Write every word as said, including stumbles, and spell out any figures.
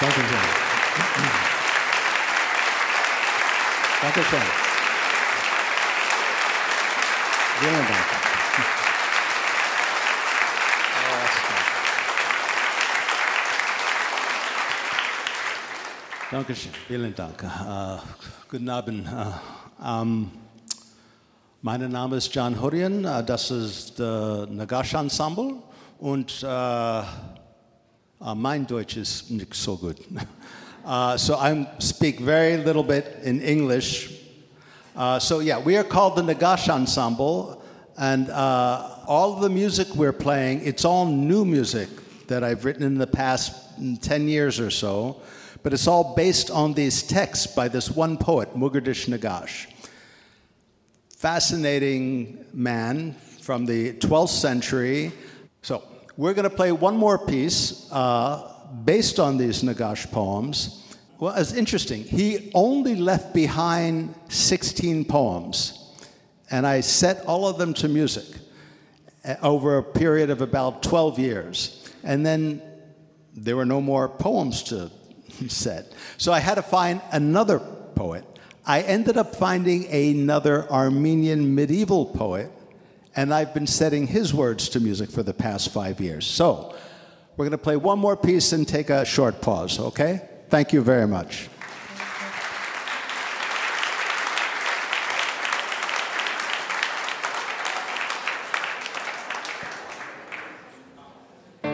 Dankeschön. Dankeschön. Vielen Dank. Dankeschön. Vielen Dank. Uh, guten Abend. Uh, um, mein Name ist John Hurrian. Uh, das ist das Nagash Ensemble. Und uh, uh, mein Deutsch ist nicht so gut. Uh, so I speak very little bit in English. Uh, so yeah, we are called the Nagash Ensemble, and uh, all the music we're playing, it's all new music that I've written in the past ten years or so, but it's all based on these texts by this one poet, Mugurdish Nagash. Fascinating man from the twelfth century. So we're going to play one more piece uh, based on these Nagash poems. Well, it's interesting. He only left behind sixteen poems, and I set all of them to music over a period of about twelve years. And then there were no more poems to set. So I had to find another poet. I ended up finding another Armenian medieval poet, and I've been setting his words to music for the past five years. So we're going to play one more piece and take a short pause, okay? Thank you very much.